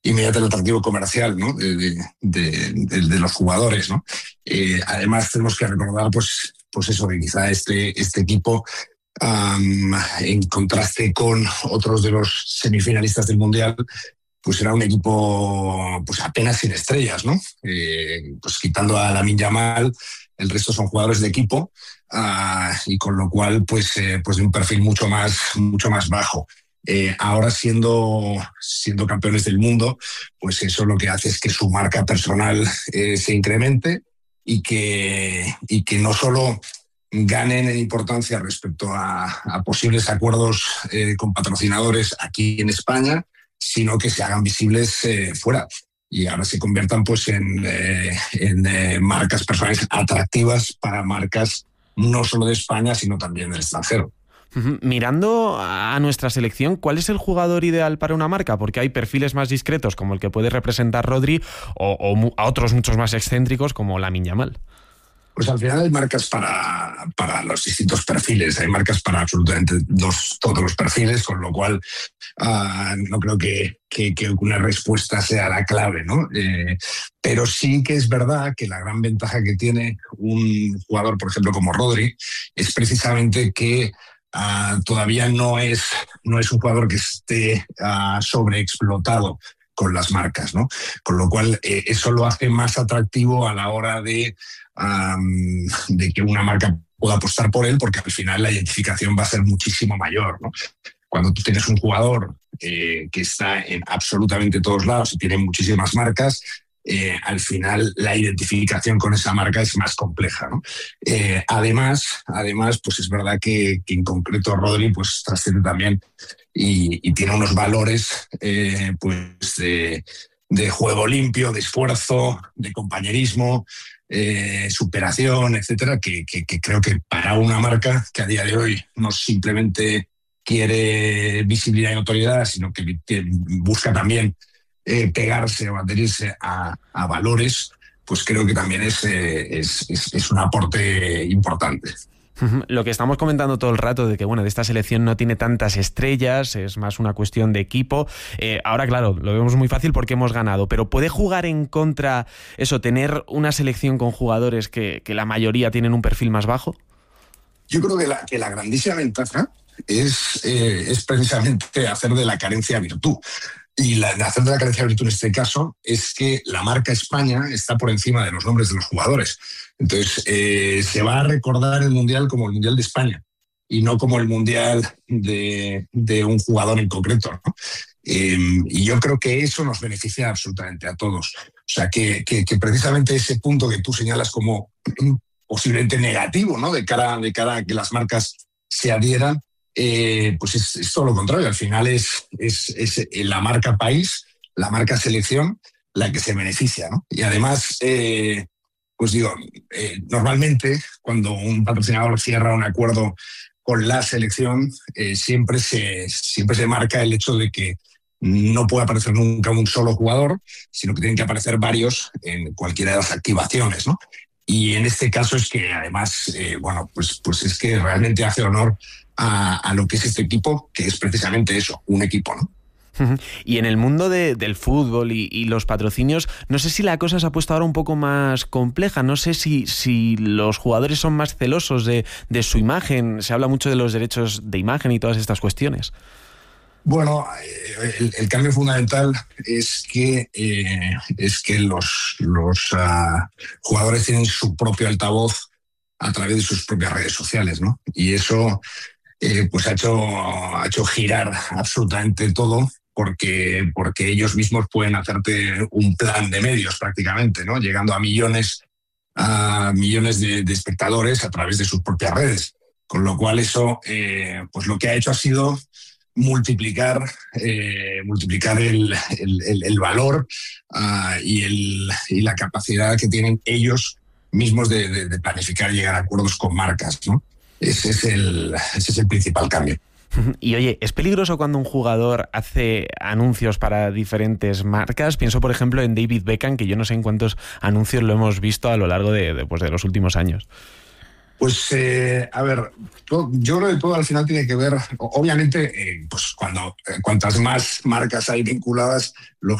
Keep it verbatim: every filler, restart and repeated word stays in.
inmediata el atractivo comercial, ¿no? de, de, de, de, de los jugadores, ¿no? Eh, además, tenemos que recordar, pues, pues eso, que quizá este, este equipo, um, en contraste con otros de los semifinalistas del Mundial, pues era un equipo pues apenas sin estrellas, ¿no? Eh, pues quitando a Lamine Yamal, el resto son jugadores de equipo, uh, y con lo cual, pues, eh, pues de un perfil mucho más, mucho más bajo. Eh, ahora siendo, siendo campeones del mundo, pues eso lo que hace es que su marca personal eh, se incremente y que, y que no solo ganen en importancia respecto a, a posibles acuerdos eh, con patrocinadores aquí en España, sino que se hagan visibles eh, fuera y ahora se conviertan pues en, eh, en eh, marcas personales atractivas para marcas no solo de España, sino también del extranjero. Mirando a nuestra selección, ¿cuál es el jugador ideal para una marca? Porque hay perfiles más discretos como el que puede representar Rodri o, o a otros muchos más excéntricos como Lamine Yamal. Pues al final hay marcas para, para los distintos perfiles, hay marcas para absolutamente los, todos los perfiles, con lo cual uh, no creo que, que, que una respuesta sea la clave, ¿no? Eh, pero sí que es verdad que la gran ventaja que tiene un jugador, por ejemplo, como Rodri, es precisamente que uh, todavía no es, no es un jugador que esté uh, sobreexplotado con las marcas, ¿no? Con lo cual eh, eso lo hace más atractivo a la hora de Um, de que una marca pueda apostar por él, porque al final la identificación va a ser muchísimo mayor, ¿no? Cuando tú tienes un jugador eh, que está en absolutamente todos lados y tiene muchísimas marcas, eh, al final la identificación con esa marca es más compleja, ¿no? Eh, además, además, pues es verdad que, que en concreto Rodri pues trasciende también y, y tiene unos valores eh, pues de, de juego limpio, de esfuerzo, de compañerismo, Eh, superación, etcétera, que, que, que creo que para una marca que a día de hoy no simplemente quiere visibilidad y notoriedad, sino que, que busca también eh, pegarse o adherirse a, a valores, pues creo que también es, eh, es, es, es un aporte importante. Lo que estamos comentando todo el rato de que, bueno, de esta selección no tiene tantas estrellas, es más una cuestión de equipo. Eh, ahora, claro, lo vemos muy fácil porque hemos ganado, pero ¿puede jugar en contra eso, tener una selección con jugadores que, que la mayoría tienen un perfil más bajo? Yo creo que la, que la grandísima ventaja es, eh, es precisamente hacer de la carencia virtud. Y la, de hacer de la carencia virtud en este caso es que la marca España está por encima de los nombres de los jugadores. Entonces, eh, se va a recordar el Mundial como el Mundial de España y no como el Mundial de, de un jugador en concreto, ¿no? Eh, y yo creo que eso nos beneficia absolutamente a todos. O sea, que, que, que precisamente ese punto que tú señalas como posiblemente negativo, ¿no? De cara, de cara a que las marcas se adhieran, Eh, pues es, es todo lo contrario. Al final es, es, es la marca país, la marca selección, la que se beneficia, ¿no? Y además, eh, pues digo, eh, normalmente cuando un patrocinador cierra un acuerdo con la selección, eh, siempre, se, siempre se marca el hecho de que no puede aparecer nunca un solo jugador, sino que tienen que aparecer varios en cualquiera de las activaciones, ¿no? Y en este caso es que además, eh, bueno, pues, pues es que realmente hace honor A, a lo que es este equipo, que es precisamente eso, un equipo, ¿no? Y en el mundo de, del fútbol y, y los patrocinios, no sé si la cosa se ha puesto ahora un poco más compleja, no sé si, si los jugadores son más celosos de, de su imagen, se habla mucho de los derechos de imagen y todas estas cuestiones. Bueno, el, el cambio fundamental es que, eh, es que los, los uh, jugadores tienen su propio altavoz a través de sus propias redes sociales, ¿no? Y eso Eh, pues ha hecho, ha hecho girar absolutamente todo porque, porque ellos mismos pueden hacerte un plan de medios prácticamente, ¿no? Llegando a millones, a millones de, de espectadores a través de sus propias redes. Con lo cual eso, eh, pues lo que ha hecho ha sido multiplicar, eh, multiplicar el, el, el, el valor uh, y, el, y la capacidad que tienen ellos mismos de, de, de planificar y llegar a acuerdos con marcas, ¿no? Ese es el, ese es el principal cambio. Y oye, ¿es peligroso cuando un jugador hace anuncios para diferentes marcas? Pienso, por ejemplo, en David Beckham, que yo no sé en cuántos anuncios lo hemos visto a lo largo de, de, pues, de los últimos años. Pues, eh, a ver, todo, yo creo que todo al final tiene que ver, obviamente, eh, pues cuando eh, cuantas más marcas hay vinculadas, lógicamente,